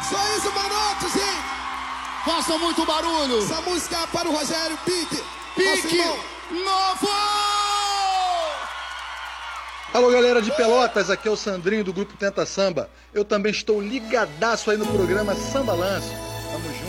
Só isso, Manotos, gente. Façam muito barulho. Essa música é para o Rogério Pique. Pique Novo! Alô, galera de Pelotas, aqui é o Sandrinho do grupo Tenta Samba. Eu também estou ligadaço aí no programa Samba Lanço. Tamo junto.